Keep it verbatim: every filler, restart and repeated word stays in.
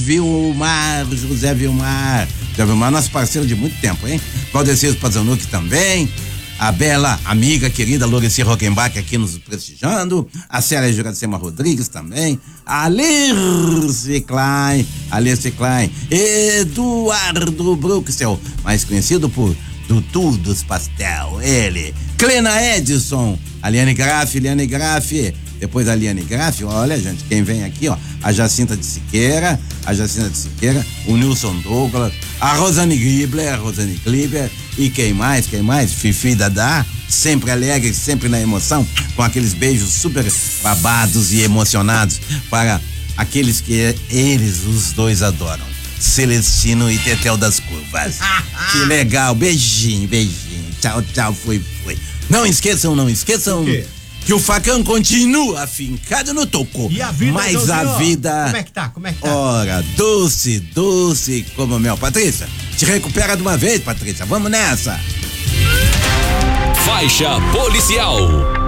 Vilmar, José Vilmar. José Vilmar, nosso parceiro de muito tempo, hein? Valdecir Pazanuc também. A bela amiga querida Lorici Rockenbach aqui nos prestigiando, a Célia Juracema Rodrigues também, a Alice Klein, Alice Klein, Eduardo Bruxel, mais conhecido por Dudu dos Pastel, ele, Clena Edson, a Liane Graff, Liane Graff, depois a Liane Graff, olha gente, quem vem aqui, ó, a Jacinta de Siqueira, a Jacinta de Siqueira, o Nilson Douglas, a Rosane Gribler, a Rosane Gribler, e quem mais, quem mais? Fifi Dadá, sempre alegre, sempre na emoção, com aqueles beijos super babados e emocionados para aqueles que eles, os dois, adoram. Celestino e Tetel das Curvas. Que legal, beijinho, beijinho, tchau, tchau, fui, fui. Não esqueçam, não esqueçam que o facão continua afincado no toco. E a vida, mas Joãozinho, a vida... Como é que tá, como é que tá? Ora, doce, doce como mel. Patrícia, te recupera de uma vez, Patrícia, vamos nessa. Faixa policial.